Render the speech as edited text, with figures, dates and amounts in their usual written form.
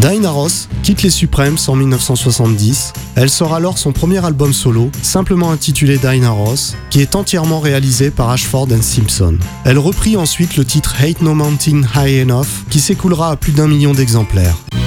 Diana Ross quitte les Supremes en 1970. Elle sort alors son premier album solo, simplement intitulé Diana Ross, qui est entièrement réalisé par Ashford & Simpson. Elle reprit ensuite le titre Ain't No Mountain High Enough, qui s'écoulera à plus d'1 million d'exemplaires.